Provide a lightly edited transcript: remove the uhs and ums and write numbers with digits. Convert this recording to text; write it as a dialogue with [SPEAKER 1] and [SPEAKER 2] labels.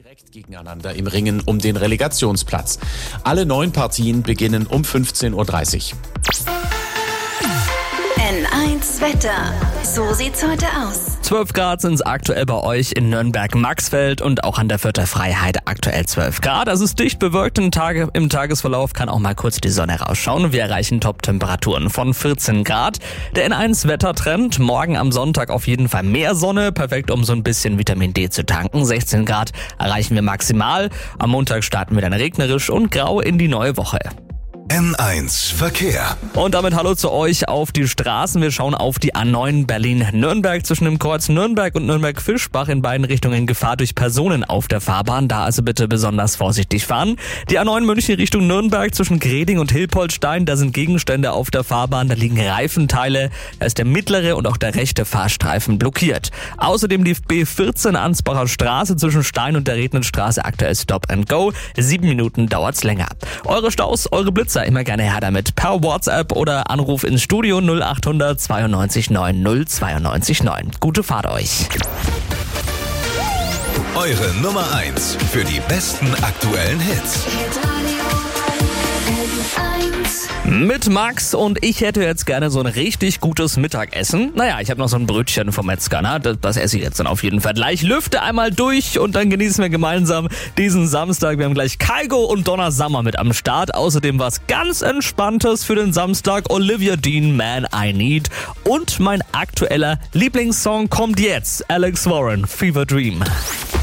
[SPEAKER 1] direkt gegeneinander im Ringen um den Relegationsplatz. Alle 9 Partien beginnen um 15:30 Uhr.
[SPEAKER 2] N1 Wetter. So sieht's heute aus.
[SPEAKER 3] 12 Grad sind es aktuell bei euch in Nürnberg-Maxfeld und auch an der Vierter Freiheide aktuell 12 Grad. Also es ist dicht bewölkt im Tagesverlauf, kann auch mal kurz die Sonne rausschauen. Wir erreichen Top-Temperaturen von 14 Grad. Der N1-Wettertrend, morgen am Sonntag auf jeden Fall mehr Sonne, perfekt um so ein bisschen Vitamin D zu tanken. 16 Grad erreichen wir maximal. Am Montag starten wir dann regnerisch und grau in die neue Woche.
[SPEAKER 4] N1 Verkehr.
[SPEAKER 3] Und damit hallo zu euch auf die Straßen. Wir schauen auf die A9 Berlin-Nürnberg zwischen dem Kreuz Nürnberg und Nürnberg-Fischbach in beiden Richtungen Gefahr durch Personen auf der Fahrbahn. Da also bitte besonders vorsichtig fahren. Die A9 München Richtung Nürnberg zwischen Greding und Hilpoltstein. Da sind Gegenstände auf der Fahrbahn. Da liegen Reifenteile. Da ist der mittlere und auch der rechte Fahrstreifen blockiert. Außerdem die B14 Ansbacher Straße zwischen Stein und der Rednitzstraße aktuell Stop and Go. 7 Minuten dauert's länger. Eure Staus, eure Blitzer immer gerne her damit per WhatsApp oder Anruf ins Studio 0800 92 9 092 9. Gute Fahrt euch.
[SPEAKER 4] Eure Nummer 1 für die besten aktuellen Hits.
[SPEAKER 3] Mit Max und ich hätte jetzt gerne so ein richtig gutes Mittagessen. Naja, ich habe noch so ein Brötchen vom Metzger, ne? Das esse ich jetzt dann auf jeden Fall gleich. Lüfte einmal durch und dann genießen wir gemeinsam diesen Samstag. Wir haben gleich Kygo und Donna Summer mit am Start. Außerdem was ganz Entspanntes für den Samstag. Olivia Dean, Man I Need. Und mein aktueller Lieblingssong kommt jetzt. Alex Warren, Fever Dream.